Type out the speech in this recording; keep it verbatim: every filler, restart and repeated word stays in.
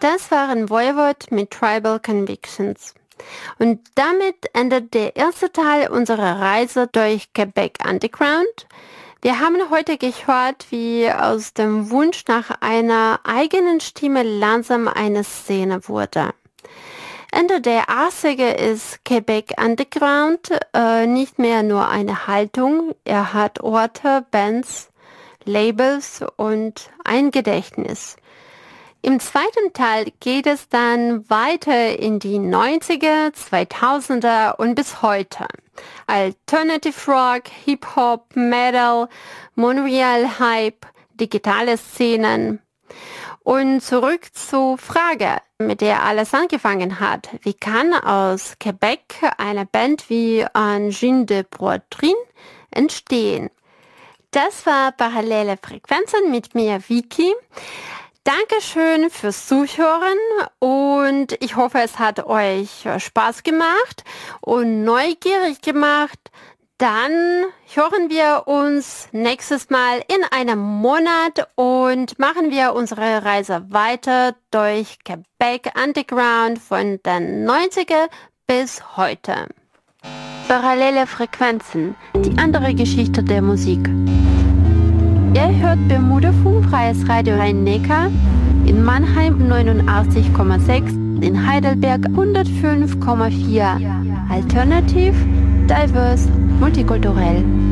Das waren Voivod mit Tribal Convictions. Und damit endet der erste Teil unserer Reise durch Quebec Underground. Wir haben heute gehört, wie aus dem Wunsch nach einer eigenen Stimme langsam eine Szene wurde. Ende der achtziger ist Quebec Underground äh, nicht mehr nur eine Haltung, er hat Orte, Bands, Labels und ein Gedächtnis. Im zweiten Teil geht es dann weiter in die neunziger, zweitausender und bis heute. Alternative Rock, Hip-Hop, Metal, Montreal Hype, digitale Szenen. Und zurück zur Frage, mit der alles angefangen hat. Wie kann aus Quebec eine Band wie Engine de Poitrine entstehen? Das war Parallele Frequenzen mit mir, Vicky. Dankeschön fürs Zuhören und ich hoffe, es hat euch Spaß gemacht und neugierig gemacht. Dann hören wir uns nächstes Mal in einem Monat und machen wir unsere Reise weiter durch Quebec Underground von den neunziger bis heute. Parallele Frequenzen, die andere Geschichte der Musik. Ihr hört Bermuda-Funk, freies Radio Rhein-Neckar, in Mannheim neunundachtzig Komma sechs, in Heidelberg hundertfünf Komma vier. Alternativ, diverse, multikulturell.